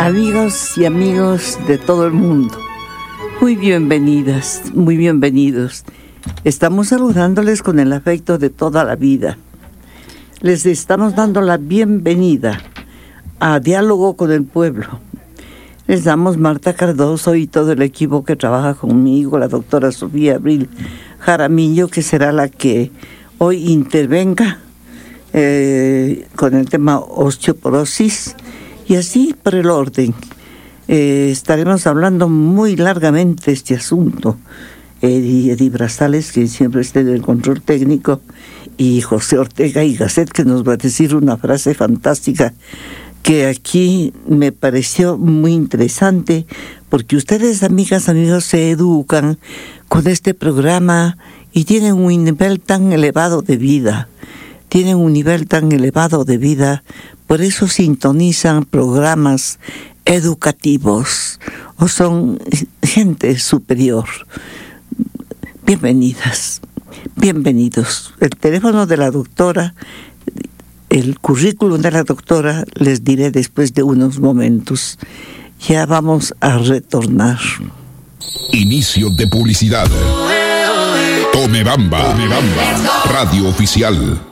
Amigas y amigos de todo el mundo, muy bienvenidas, muy bienvenidos. Estamos saludándoles con el afecto de toda la vida. Les estamos dando la bienvenida a Diálogo con el Pueblo. Les damos Marta Cardoso y todo el equipo que trabaja conmigo, la doctora Sofía Abril Jaramillo, que será la que hoy intervenga con el tema osteoporosis, y así por el orden. Estaremos hablando muy largamente de este asunto. Eddie Brazales, que siempre está en el control técnico, y José Ortega y Gasset, que nos va a decir una frase fantástica que aquí me pareció muy interesante, porque ustedes, amigas, amigos, se educan con este programa y tienen un nivel tan elevado de vida. Por eso sintonizan programas educativos o son gente superior. Bienvenidas, bienvenidos. El teléfono de la doctora, el currículum de la doctora, les diré después de unos momentos. Ya vamos a retornar. Inicio de publicidad. Tome Bamba, Radio Oficial.